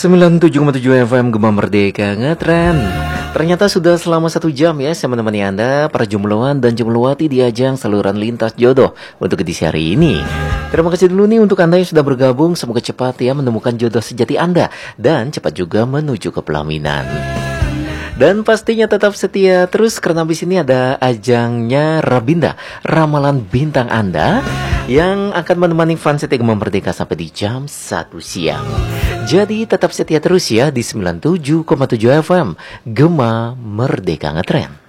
97,7 FM Gema Merdeka Ngetren. Ternyata sudah selama 1 jam ya saya menemani Anda, para jombloan dan jombloati di ajang saluran lintas jodoh untuk edisi hari ini. Terima kasih dulu nih untuk Anda yang sudah bergabung. Semoga cepat ya menemukan jodoh sejati Anda dan cepat juga menuju ke pelaminan. Dan pastinya tetap setia terus karena habis ini ada ajangnya Rabinda, ramalan bintang Anda yang akan menemani fans setia Gema Merdeka sampai di jam 1 siang. Jadi tetap setia terus ya di 97,7 FM Gema Merdeka Ngetren.